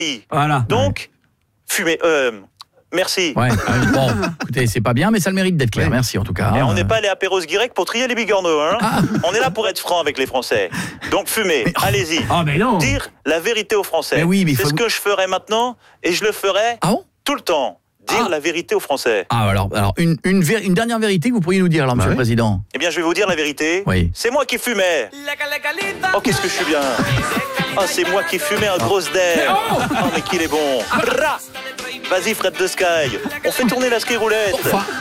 Voilà. Donc, fumer. Merci. Ouais, bon, écoutez, c'est pas bien, mais ça le mérite d'être clair. Ouais. Merci en tout cas. Et on n'est pas allé à Perros-Guirec pour trier les bigorneaux, hein. On est là pour être franc avec les Français. Donc fumez, allez-y. Ah, mais non. Dire la vérité aux Français. Mais oui, mais c'est faut- ce que je ferai maintenant et je le ferai Ah bon tout le temps. Dire la vérité aux Français. Ah, alors une dernière vérité que vous pourriez nous dire, alors, Monsieur le Président. Eh bien, je vais vous dire la vérité. Oui. C'est moi qui fumais. Oh, qu'est-ce que je suis bien. Oh, c'est moi qui fumais un gros d'air. Oh, mais qu'il est bon. Bra. Vas-y, Fred de Sky. On fait tourner la ski roulette.